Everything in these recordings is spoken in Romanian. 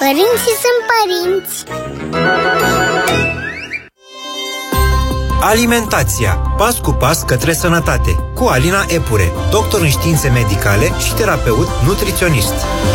Părinții sunt părinți. Alimentația. Pas cu pas către sănătate. Cu Alina Epure, doctor în științe medicale și terapeut nutriționist.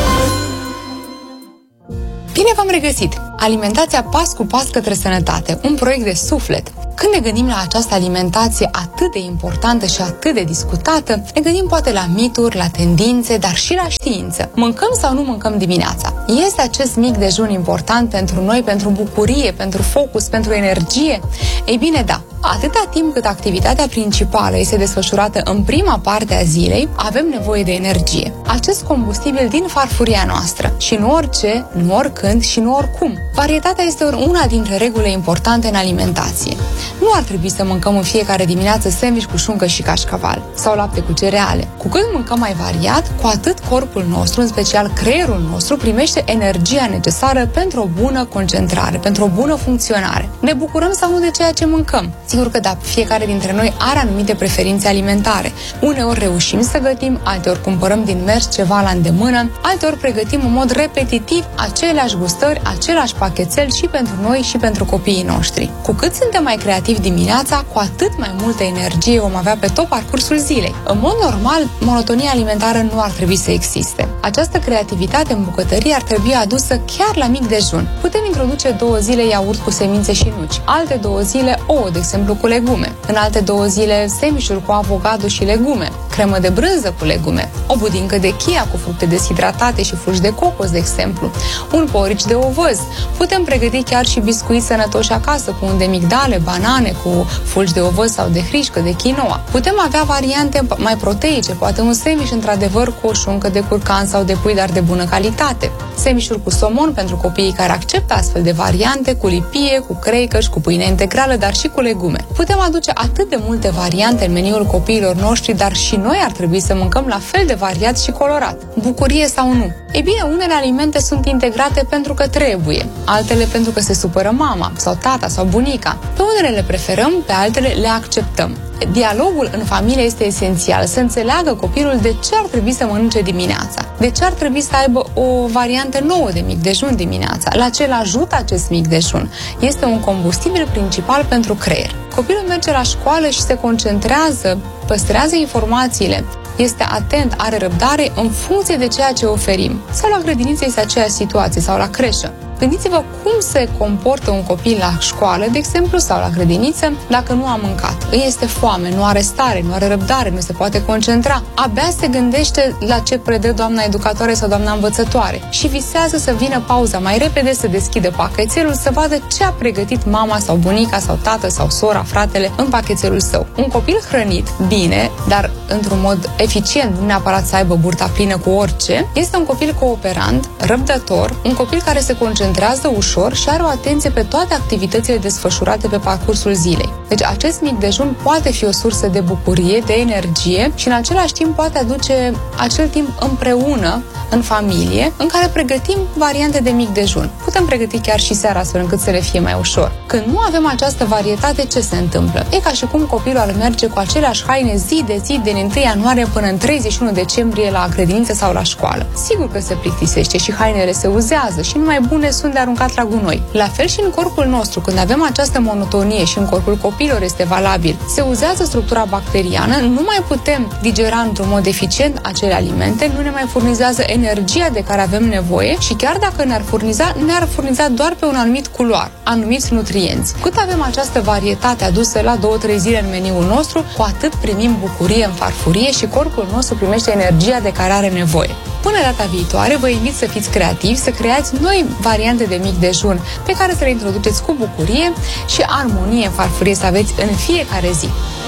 Bine v-am regăsit! Alimentația pas cu pas către sănătate, un proiect de suflet. Când ne gândim la această alimentație atât de importantă și atât de discutată, ne gândim poate la mituri, la tendințe, dar și la știință. Mâncăm sau nu mâncăm dimineața? Este acest mic dejun important pentru noi, pentru bucurie, pentru focus, pentru energie? Ei bine, da. Atâta timp cât activitatea principală este desfășurată în prima parte a zilei, avem nevoie de energie. Acest combustibil din farfuria noastră. Și nu orice, nu oricând și nu oricum. Varietatea este una dintre regulile importante în alimentație. Nu ar trebui să mâncăm în fiecare dimineață sandwich cu șuncă și cașcaval sau lapte cu cereale. Cu cât mâncăm mai variat, cu atât corpul nostru, în special creierul nostru, primește energia necesară pentru o bună concentrare, pentru o bună funcționare. Ne bucurăm sau nu de ceea ce mâncăm? Sigur că da, fiecare dintre noi are anumite preferințe alimentare. Uneori reușim să gătim, alteori cumpărăm din mers ceva la îndemână, alteori pregătim în mod repetitiv aceleași gustări, același pachetel și pentru noi și pentru copiii noștri. Cu cât suntem mai creativi dimineața, cu atât mai multă energie vom avea pe tot parcursul zilei. În mod normal, monotonia alimentară nu ar trebui să existe. Această creativitate în bucătărie ar trebui adusă chiar la mic dejun. Putem introduce 2 zile iaurt cu semințe și nuci, alte 2 zile ouă, de exemplu, cu legume, în alte 2 zile sandwich-uri cu avocado și legume, cremă de brânză cu legume, o budincă de chia cu fructe deshidratate și fulgi de cocos, de exemplu, un porridge de ovăz. Putem pregăti chiar și biscuiți sănătoși acasă cu un de migdale, banane, cu fulgi de ovăz sau de hrișcă, de quinoa. Putem avea variante mai proteice, poate un sandwich într-adevăr cu o șuncă de curcan sau de pui, dar de bună calitate. Sandwich-uri cu somon pentru copiii care acceptă astfel de variante, cu lipie, cu creică, cu pâine integrală, dar și cu legume. Putem aduce atât de multe variante în meniul copiilor noștri, dar și noi ar trebui să mâncăm la fel de variat și colorat. Bucurie sau nu? Ei bine, unele alimente sunt integrate pentru că trebuie, altele pentru că se supără mama sau tata sau bunica. Pe unele le preferăm, pe altele le acceptăm. Dialogul în familie este esențial, să înțeleagă copilul de ce ar trebui să mănânce dimineața, de ce ar trebui să aibă o variantă nouă de mic dejun dimineața, la ce îl ajută acest mic dejun. Este un combustibil principal pentru creier. Copilul merge la școală și se concentrează, păstrează informațiile, este atent, are răbdare în funcție de ceea ce oferim. Sau la grădiniță este aceeași situație, sau la creșă. Gândiți-vă cum se comportă un copil la școală, de exemplu, sau la grădiniță, dacă nu a mâncat. Îi este foame, nu are stare, nu are răbdare, nu se poate concentra. Abia se gândește la ce predă doamna educatoare sau doamna învățătoare și visează să vină pauza mai repede, să deschidă pachetelul, să vadă ce a pregătit mama sau bunica sau tată sau sora, fratele în pachetelul său. Un copil hrănit, bine, dar într-un mod eficient, nu neapărat să aibă burta plină cu orice, este un copil cooperant, răbdător, un copil care se concentrează ușor și are o atenție pe toate activitățile desfășurate pe parcursul zilei. Deci acest mic dejun poate fi o sursă de bucurie, de energie și în același timp poate aduce acel timp împreună în familie în care pregătim variante de mic dejun. Putem pregăti chiar și seara astfel încât să le fie mai ușor. Când nu avem această varietate, ce se întâmplă? E ca și cum copilul ar merge cu aceleași haine zi de zi din 1 ianuarie până în 31 decembrie la grădiniță sau la școală. Sigur că se plictisește și hainele se uzează și numai bune sunt de aruncat la gunoi. La fel și în corpul nostru, când avem această monotonie și în corpul copilor este valabil, se uzează structura bacteriană, nu mai putem digera într-un mod eficient acele alimente, nu ne mai furnizează energia de care avem nevoie și chiar dacă ne-ar furniza doar pe un anumit culoar, anumiți nutrienți. Cât avem această varietate adusă la 2-3 zile în meniul nostru, cu atât primim bucurie în farfurie și corpul nostru primește energia de care are nevoie. Până data viitoare, vă invit să fiți creativi, să creați noi variante de mic dejun pe care să le introduceți cu bucurie și armonie în farfurie să aveți în fiecare zi.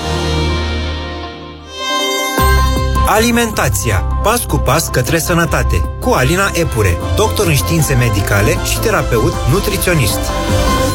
Alimentația. Pas cu pas către sănătate. Cu Alina Epure, doctor în științe medicale și terapeut nutriționist.